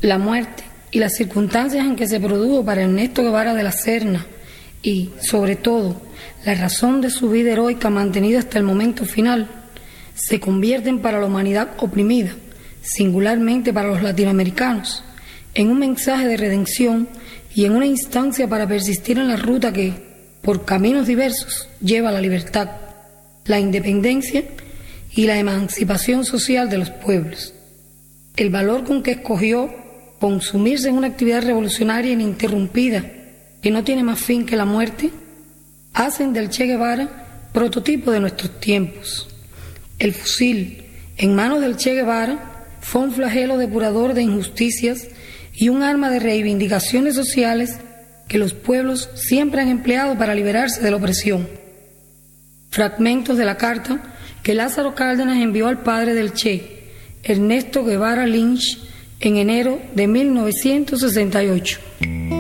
La muerte y las circunstancias en que se produjo para Ernesto Guevara de la Serna y, sobre todo, la razón de su vida heroica mantenida hasta el momento final, se convierten para la humanidad oprimida, singularmente para los latinoamericanos, en un mensaje de redención y en una instancia para persistir en la ruta que, por caminos diversos, lleva a la libertad, la independencia y la emancipación social de los pueblos. El valor con que escogió consumirse en una actividad revolucionaria ininterrumpida que no tiene más fin que la muerte, hacen del Che Guevara prototipo de nuestros tiempos. El fusil en manos del Che Guevara fue un flagelo depurador de injusticias y un arma de reivindicaciones sociales que los pueblos siempre han empleado para liberarse de la opresión. Fragmentos de la carta que Lázaro Cárdenas envió al padre del Che, Ernesto Guevara Lynch, en enero de 1968.